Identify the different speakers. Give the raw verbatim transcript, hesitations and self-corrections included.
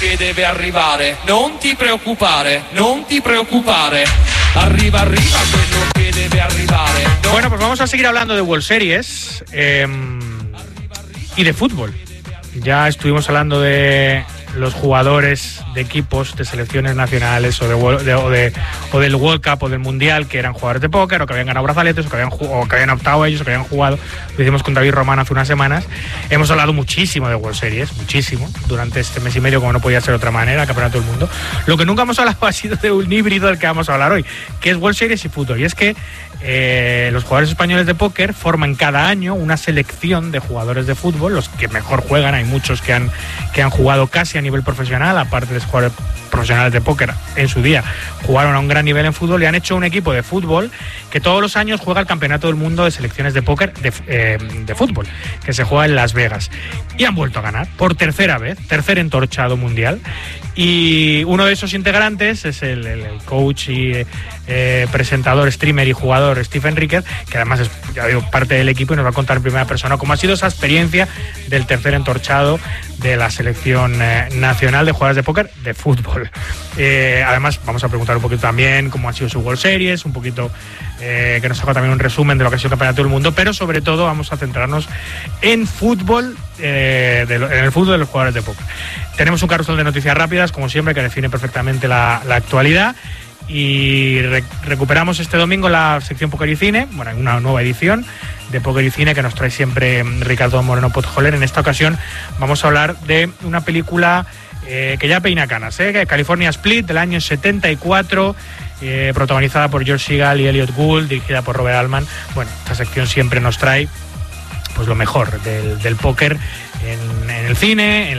Speaker 1: che deve arrivare, non ti preoccupare, non ti preoccupare. Arriba, arriba quello que debe arrivare. No.
Speaker 2: Bueno, pues vamos a seguir hablando de World Series eh, y de fútbol. Ya estuvimos hablando de los jugadores de equipos de selecciones nacionales o, de, de, o, de, o del World Cup o del Mundial que eran jugadores de póker o que habían ganado brazaletes o que habían, o que habían optado a ellos o que habían jugado. Lo hicimos con David Román hace unas semanas. Hemos hablado muchísimo de World Series, muchísimo, durante este mes y medio, como no podía ser de otra manera, campeonato del mundo. Lo que nunca hemos hablado ha sido de un híbrido del que vamos a hablar hoy, que es World Series y fútbol. Y es que eh, los jugadores españoles de póker forman cada año una selección de jugadores de fútbol, los que mejor juegan. Hay muchos que han, que han jugado casi a nivel profesional, aparte de jugadores profesionales de póker en su día, jugaron a un gran nivel en fútbol y han hecho un equipo de fútbol que todos los años juega el campeonato del mundo de selecciones de póker de, eh, de fútbol, que se juega en Las Vegas. Y han vuelto a ganar por tercera vez, tercer entorchado mundial. Y uno de esos integrantes es el, el, el coach y eh, presentador, streamer y jugador Steve Enríquez, que además es, ya digo, parte del equipo y nos va a contar en primera persona cómo ha sido esa experiencia del tercer entorchado de la selección eh, nacional de jugadores de póker de fútbol. Eh, además vamos a preguntar un poquito también cómo ha sido su World Series, un poquito eh, que nos haga también un resumen de lo que ha sido el campeonato del mundo, pero sobre todo vamos a centrarnos en fútbol, eh, de lo, en el fútbol de los jugadores de póker. Tenemos un carrusel de noticias rápidas, como siempre, que define perfectamente la, la actualidad. Y re- recuperamos este domingo la sección Póker y Cine, bueno, en una nueva edición de Póker y Cine que nos trae siempre Ricardo Moreno Podjoler. En esta ocasión vamos a hablar de una película eh, que ya peina canas, ¿eh? California Split, del año setenta y cuatro, eh, protagonizada por George Segal y Elliot Gould, dirigida por Robert Altman. Bueno, esta sección siempre nos trae pues lo mejor del, del póker en, en el cine, en